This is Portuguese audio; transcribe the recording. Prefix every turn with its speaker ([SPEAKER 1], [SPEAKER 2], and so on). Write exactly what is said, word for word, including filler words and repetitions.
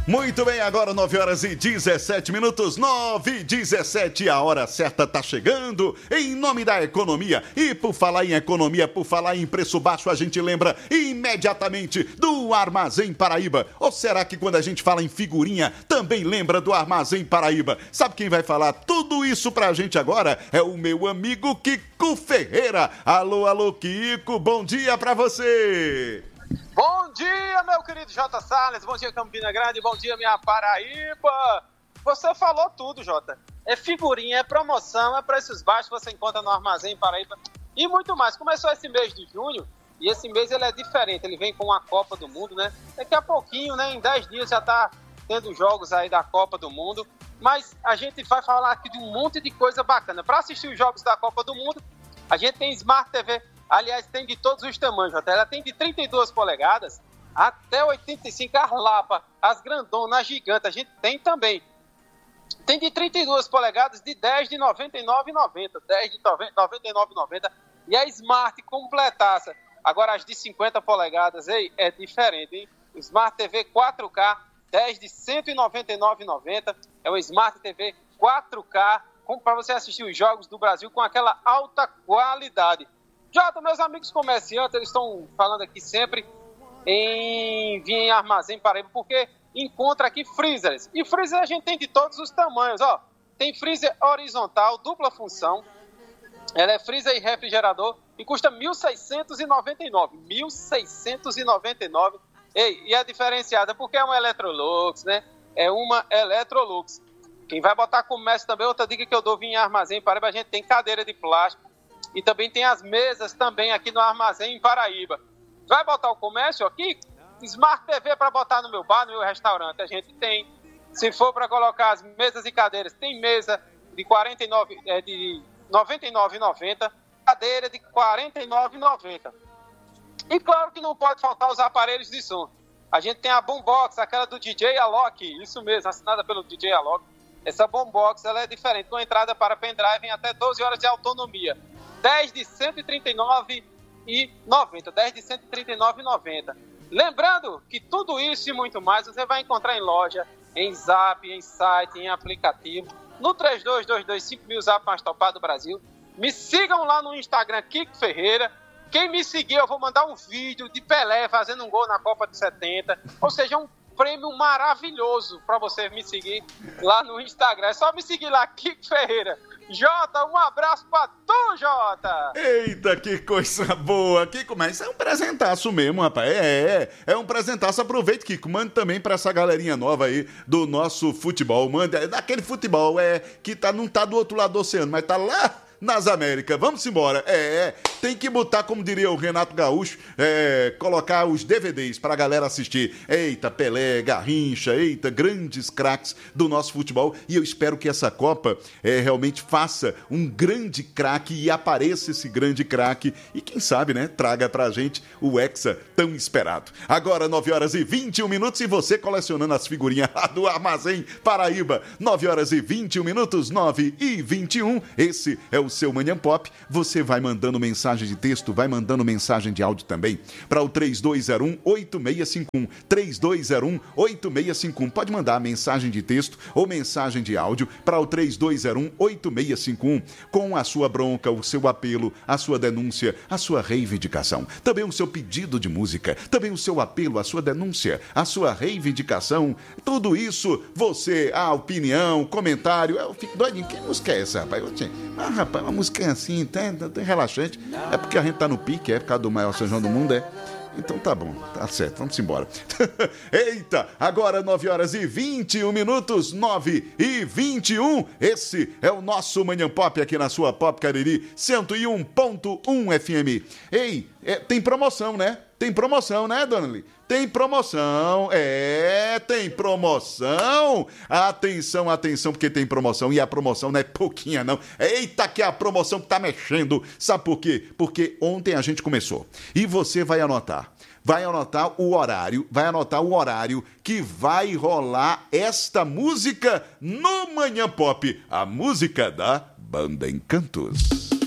[SPEAKER 1] Muito bem, agora nove horas e dezessete minutos, nove e dezessete, a hora certa tá chegando, em nome da economia. E por falar em economia, por falar em preço baixo, a gente lembra imediatamente do Armazém Paraíba. Ou será que quando a gente fala em figurinha, também lembra do Armazém Paraíba? Sabe quem vai falar tudo isso pra gente agora? É o meu amigo Kiko Ferreira. Alô, alô, Kiko, bom dia pra você!
[SPEAKER 2] Bom dia, meu querido Jota Salles, bom dia, Campina Grande, bom dia, minha Paraíba. Você falou tudo, Jota. É figurinha, é promoção, é preços baixos, você encontra no Armazém Paraíba e muito mais. Começou esse mês de junho e esse mês ele é diferente, ele vem com a Copa do Mundo, né? Daqui a pouquinho, né, em dez dias já tá tendo jogos aí da Copa do Mundo, mas a gente vai falar aqui de um monte de coisa bacana. Para assistir os jogos da Copa do Mundo, a gente tem Smart T V. Aliás, tem de todos os tamanhos, Jota. Ela tem de trinta e duas polegadas até oitenta e cinco, as lapas, as grandonas, as gigantes, a gente tem também. Tem de trinta e duas polegadas, de dez de noventa e nove reais e noventa centavos, dez de noventa e nove reais e noventa centavos, e a Smart completaça. Agora as de cinquenta polegadas, ei, é diferente, hein? Smart T V quatro K, dez de cento e noventa e nove reais e noventa centavos, é uma Smart T V quatro K, para você assistir os jogos do Brasil com aquela alta qualidade. Jota, meus amigos comerciantes, eles estão falando aqui sempre em vir em Armazém Paraíba, porque encontra aqui freezers. E freezer a gente tem de todos os tamanhos, ó. Tem freezer horizontal, dupla função. Ela é freezer e refrigerador e custa mil seiscentos e noventa e nove reais. mil seiscentos e noventa e nove reais. Ei, e é diferenciada porque é uma Electrolux, né? É uma Electrolux. Quem vai botar comércio também, outra dica que eu dou, vir em Armazém Paraíba, a gente tem cadeira de plástico. E também tem as mesas também aqui no Armazém em Paraíba. Vai botar o comércio aqui? Smart T V para botar no meu bar, no meu restaurante, a gente tem. Se for para colocar as mesas e cadeiras, tem mesa de, quarenta e nove, é, de noventa e nove reais e noventa centavos, cadeira de quarenta e nove reais e noventa centavos. E claro que não pode faltar os aparelhos de som. A gente tem a Boombox, aquela do D J Alok, isso mesmo, assinada pelo D J Alok. Essa Boombox ela é diferente, com entrada para pendrive em até doze horas de autonomia. dez de cento e trinta e nove reais e noventa centavos. dez de cento e trinta e nove reais e noventa centavos. Lembrando que tudo isso e muito mais você vai encontrar em loja, em Zap, em site, em aplicativo, no três dois dois dois cinco mil Zap mais topado do Brasil. Me sigam lá no Instagram, Kiko Ferreira. Quem me seguir, eu vou mandar um vídeo de Pelé fazendo um gol na Copa de setenta. Ou seja, um prêmio maravilhoso para você me seguir lá no Instagram. É só me seguir lá, Kiko Ferreira. Jota, um abraço pra tu, Jota!
[SPEAKER 1] Eita, que coisa boa! Kiko, mas é um presentaço mesmo, rapaz. É, é, é um presentaço. Aproveite, Kiko, mande também pra essa galerinha nova aí do nosso futebol. Mande, é daquele futebol é, que tá, não tá do outro lado do oceano, mas tá lá nas Américas. Vamos embora. É, é, tem que botar, como diria o Renato Gaúcho, é, colocar os D V Ds pra galera assistir. Eita, Pelé, Garrincha, eita, grandes craques do nosso futebol. E eu espero que essa Copa é, realmente faça um grande craque e apareça esse grande craque. E quem sabe, né, traga pra gente o Hexa tão esperado. Agora, nove horas e vinte e um minutos e você colecionando as figurinhas do Armazém Paraíba. nove horas e vinte e um minutos, nove e vinte e um. Esse é o seu Manhã Pop. Você vai mandando mensagem de texto, vai mandando mensagem de áudio também para o três dois zero um oito seis cinco um, três dois zero um oito seis cinco um. Pode mandar mensagem de texto ou mensagem de áudio para o três dois zero um oito seis cinco um com a sua bronca, o seu apelo, a sua denúncia, a sua reivindicação. Também o seu pedido de música, também o seu apelo, a sua denúncia, a sua reivindicação. Tudo isso, você, a opinião, comentário. Eu fico doidinho. Que música é essa, rapaz? Eu tinha... Ah, rapaz, uma música assim, tem, tem relaxante. É porque a gente tá no pique, é por causa do maior São João do mundo, é. Então tá bom, tá certo, vamos embora. Eita, agora nove horas e vinte e um minutos, nove e vinte e um. Esse é o nosso Manhã Pop aqui na sua Pop Cariri cento e um ponto um F M. Ei, é, tem promoção, né? Tem promoção, né, dona Li? Tem promoção, é, tem promoção. Atenção, atenção, porque tem promoção. E a promoção não é pouquinha, não. Eita, que é a promoção que tá mexendo. Sabe por quê? Porque ontem a gente começou. E você vai anotar. Vai anotar o horário, vai anotar o horário que vai rolar esta música no Manhã Pop. A música da Banda Encantos.